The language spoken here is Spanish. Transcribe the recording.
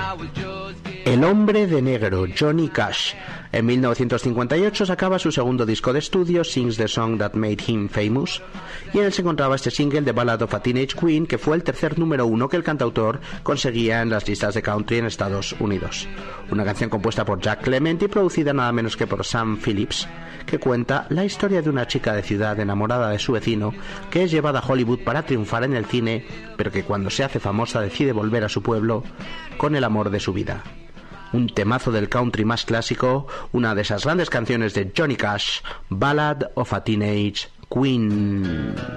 El hombre de negro, Johnny Cash. En 1958 sacaba su segundo disco de estudio, Sings the Song That Made Him Famous, y en él se encontraba este single, The Ballad of a Teenage Queen, que fue el tercer número uno que el cantautor conseguía en las listas de country en Estados Unidos. Una canción compuesta por Jack Clement y producida nada menos que por Sam Phillips, que cuenta la historia de una chica de ciudad enamorada de su vecino, que es llevada a Hollywood para triunfar en el cine, pero que cuando se hace famosa decide volver a su pueblo con el amor de su vida. Un temazo del country más clásico, una de esas grandes canciones de Johnny Cash, Ballad of a Teenage Queen.